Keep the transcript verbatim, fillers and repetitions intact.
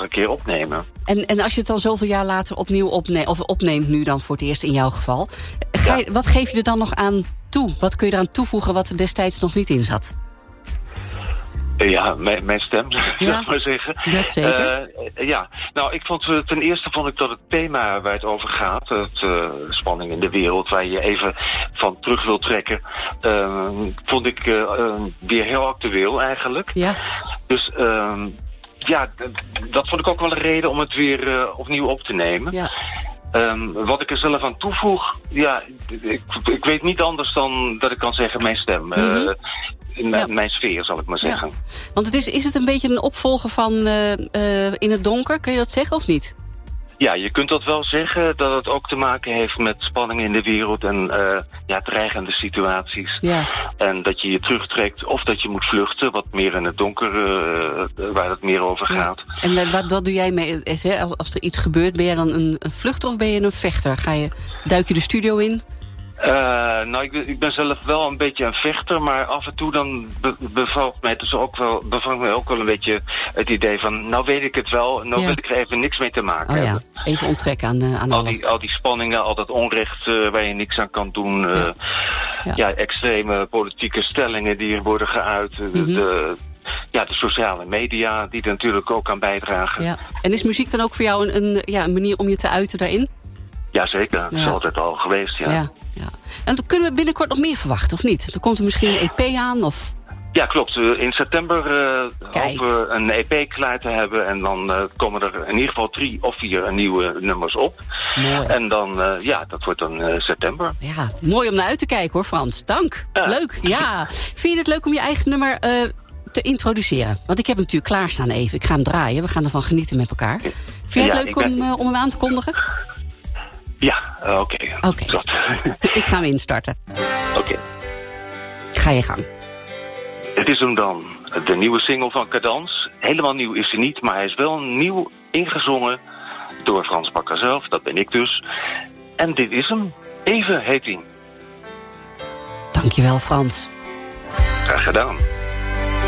een keer opnemen. En, en als je het dan zoveel jaar later opnieuw opneemt, of opneemt nu dan voor het eerst in jouw geval, ga je, ja. wat geef je er dan nog aan toe? Wat kun je eraan toevoegen wat er destijds nog niet in zat? Ja, mijn, mijn stem, ja, zou ik maar zeggen. Dat zeker. Uh, ja, nou, ik vond, ten eerste vond ik dat het thema waar het over gaat, het uh, spanning in de wereld, waar je even van terug wil trekken, uh, vond ik uh, uh, weer heel actueel eigenlijk. Ja. Dus uh, ja, d- dat vond ik ook wel een reden om het weer uh, opnieuw op te nemen. Ja. Um, wat ik er zelf aan toevoeg, ja, ik, ik weet niet anders dan dat ik kan zeggen mijn stem. Mm-hmm. Uh, in mijn, ja. mijn sfeer, zal ik maar zeggen. Ja. Want het is, is het een beetje een opvolger van uh, uh, In het donker? Kun je dat zeggen of niet? Ja, je kunt dat wel zeggen, dat het ook te maken heeft met spanning in de wereld en uh, ja, dreigende situaties. Ja. En dat je je terugtrekt of dat je moet vluchten, wat meer in het donker, uh, waar het meer over gaat. Ja. En wat, wat doe jij mee? Als er iets gebeurt, ben jij dan een, een vluchter of ben je een vechter? Ga je, duik je de studio in? Uh, nou, ik, ik ben zelf wel een beetje een vechter, maar af en toe dan be- bevalt mij dus ook wel, bevalt mij ook wel een beetje het idee van, nou weet ik het wel, nou ja. wil ik er even niks mee te maken oh, hebben. Ja. Even onttrekken aan, uh, aan al alle. die, al die spanningen, al dat onrecht uh, waar je niks aan kan doen, uh, ja. Ja. ja, extreme politieke stellingen die er worden geuit, mm-hmm. de, ja, de sociale media die er natuurlijk ook aan bijdragen. Ja. En is muziek dan ook voor jou een, een, ja, een manier om je te uiten daarin? Jazeker, dat ja. is altijd al geweest, ja. ja. Ja. En dan kunnen we binnenkort nog meer verwachten, of niet? Er komt er misschien een E P aan, of... Ja, klopt. In september uh, hopen we een E P klaar te hebben. En dan uh, komen er in ieder geval drie of vier nieuwe nummers op. Mooi. En dan, uh, ja, dat wordt dan uh, september. Ja, mooi om naar uit te kijken hoor, Frans. Dank. Ja. Leuk, ja. Vind je het leuk om je eigen nummer uh, te introduceren? Want ik heb hem natuurlijk klaarstaan even. Ik ga hem draaien. We gaan ervan genieten met elkaar. Vind je het ja, leuk ben... om, uh, om hem aan te kondigen? Ja, uh, oké. Okay. Oké. Okay. Ik ga hem instarten. Oké. Okay. Ga je gang. Het is hem dan, de nieuwe single van Cadans. Helemaal nieuw is hij niet, maar hij is wel nieuw ingezongen door Frans Bakker zelf. Dat ben ik dus. En dit is hem. Even heet hij. Dankjewel, Frans. Graag gedaan.